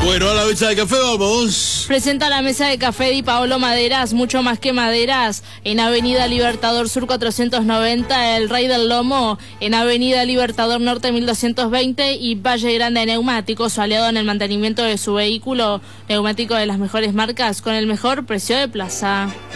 Bueno, a la mesa de café vamos. Presenta la mesa de café Di Paolo Maderas, mucho más que maderas, en Avenida Libertador Sur 490, El Rey del Lomo, en Avenida Libertador Norte 1220 y Valle Grande Neumáticos, su aliado en el mantenimiento de su vehículo, neumático de las mejores marcas con el mejor precio de plaza.